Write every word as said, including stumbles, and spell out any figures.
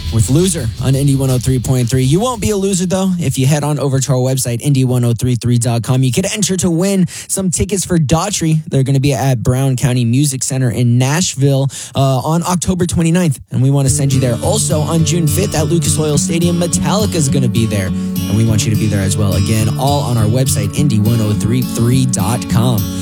with Loser on Indie one oh three point three. You won't be a loser, though, if you head on over to our website, indie ten thirty-three dot com. You could enter to win some tickets for Daughtry. They're going to be at Brown County Music Center in Nashville uh, on October twenty-ninth, and we want to send you there. Also, on June fifth at Lucas Oil Stadium, Metallica is going to be there, and we want you to be there as well. Again, all on our website, indie ten thirty-three dot com.